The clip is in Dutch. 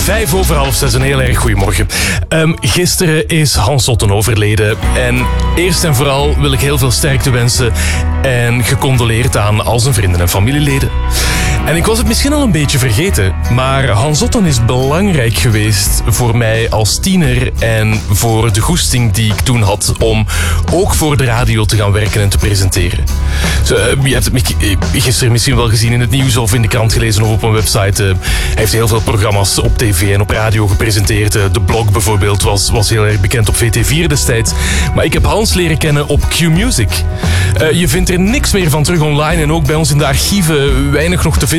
5:30, een heel erg goedemorgen. Gisteren is Hans Otten overleden. En eerst en vooral wil ik heel veel sterkte wensen en gecondoleerd aan al zijn vrienden en familieleden. En ik was het misschien al een beetje vergeten, maar Hans Otten is belangrijk geweest voor mij als tiener en voor de goesting die ik toen had om ook voor de radio te gaan werken en te presenteren. Je hebt het gisteren misschien wel gezien in het nieuws of in de krant gelezen of op een website. Hij heeft heel veel programma's op tv en op radio gepresenteerd. De blog bijvoorbeeld was heel erg bekend op VT4 destijds. Maar ik heb Hans leren kennen op Q-Music. Je vindt er niks meer van terug online en ook bij ons in de archieven weinig nog te vinden.